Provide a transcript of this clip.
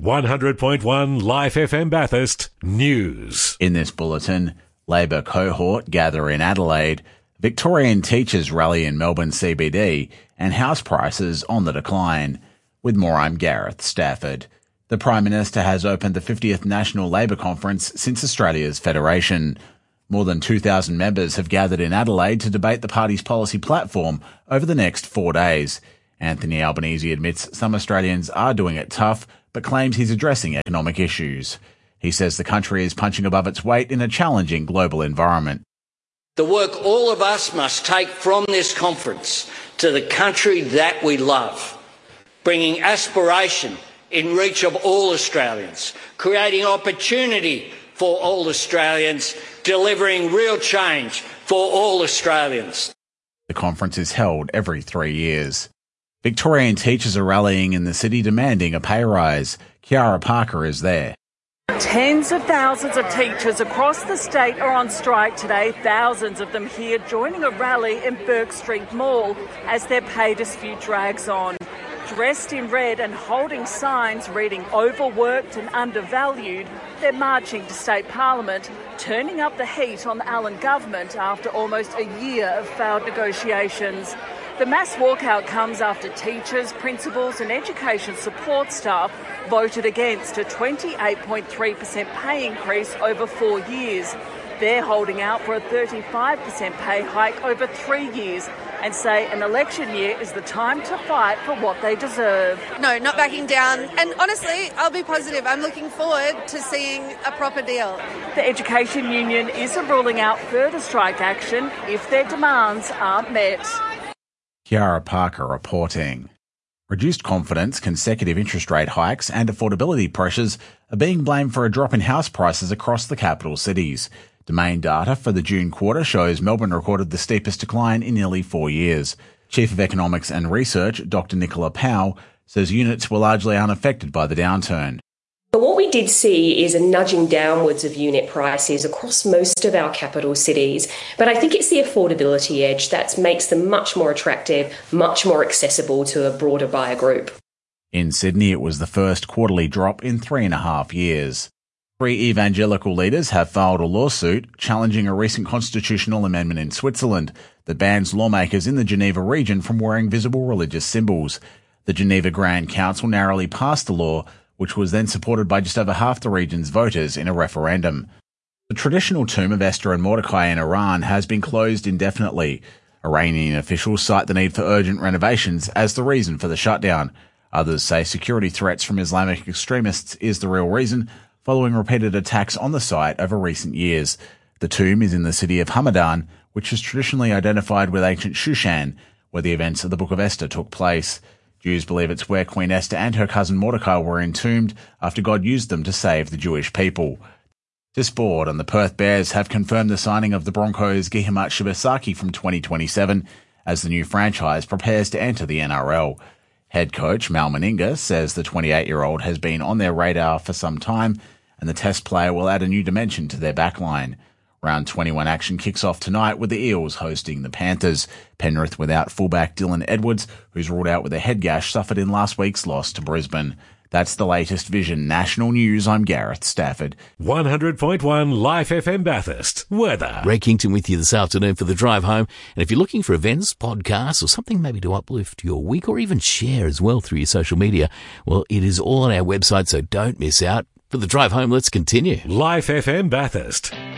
100.1 Life FM Bathurst News. In this bulletin, Labor cohort gather in Adelaide, Victorian teachers rally in Melbourne CBD, and house prices on the decline. With more, I'm Gareth Stafford. The Prime Minister has opened the 50th National Labor Conference since Australia's federation. More than 2,000 members have gathered in Adelaide to debate the party's policy platform over the next 4 days. Anthony Albanese admits some Australians are doing it tough, but claims he's addressing economic issues. He says the country is punching above its weight in a challenging global environment. The work all of us must take from this conference to the country that we love, bringing aspiration in reach of all Australians, creating opportunity for all Australians, delivering real change for all Australians. The conference is held every 3 years. Victorian teachers are rallying in the city demanding a pay rise. Kiara Parker is there. Tens of thousands of teachers across the state are on strike today, thousands of them here joining a rally in Bourke Street Mall as their pay dispute drags on. Dressed in red and holding signs reading overworked and undervalued, they're marching to State Parliament, turning up the heat on the Allen government after almost a year of failed negotiations. The mass walkout comes after teachers, principals and education support staff voted against a 28.3% pay increase over 4 years. They're holding out for a 35% pay hike over 3 years and say an election year is the time to fight for what they deserve. No, not backing down. And honestly, I'll be positive. I'm looking forward to seeing a proper deal. The Education Union isn't ruling out further strike action if their demands aren't met. Kiara Parker reporting. Reduced confidence, consecutive interest rate hikes and affordability pressures are being blamed for a drop in house prices across the capital cities. Domain data for the June quarter shows Melbourne recorded the steepest decline in nearly 4 years. Chief of Economics and Research, Dr. Nicola Powell, says units were largely unaffected by the downturn. But what we did see is a nudging downwards of unit prices across most of our capital cities. But I think it's the affordability edge that makes them much more attractive, much more accessible to a broader buyer group. In Sydney, it was the first quarterly drop in 3.5 years. 3 evangelical leaders have filed a lawsuit challenging a recent constitutional amendment in Switzerland that bans lawmakers in the Geneva region from wearing visible religious symbols. The Geneva Grand Council narrowly passed the law, which was then supported by just over half the region's voters in a referendum. The traditional tomb of Esther and Mordecai in Iran has been closed indefinitely. Iranian officials cite the need for urgent renovations as the reason for the shutdown. Others say security threats from Islamic extremists is the real reason, following repeated attacks on the site over recent years. The tomb is in the city of Hamadan, which is traditionally identified with ancient Shushan, where the events of the Book of Esther took place. Jews believe it's where Queen Esther and her cousin Mordecai were entombed after God used them to save the Jewish people. To sport, and the Perth Bears have confirmed the signing of the Broncos' Gihamat Shibasaki from 2027 as the new franchise prepares to enter the NRL. Head coach Mal Meninga says the 28-year-old has been on their radar for some time, and the test player will add a new dimension to their backline. Round 21 action kicks off tonight with the Eels hosting the Panthers. Penrith without fullback Dylan Edwards, who's ruled out with a head gash suffered in last week's loss to Brisbane. That's the latest Vision National News. I'm Gareth Stafford. 100.1 Life FM Bathurst. Weather. Ray Kington with you this afternoon for the drive home. And if you're looking for events, podcasts, or something maybe to uplift your week or even share as well through your social media, well, it is all on our website, so don't miss out. For the drive home, let's continue. Life FM Bathurst.